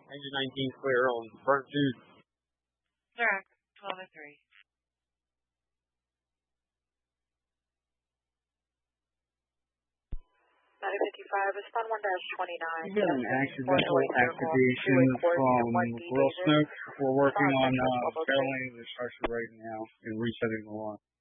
Engine 19 clear on burnt tooth. Direct, 12-3. Respond 1-29. We've got an accidental activation from Grill Smoke. We're working on barreling the structure right now and resetting the alarm.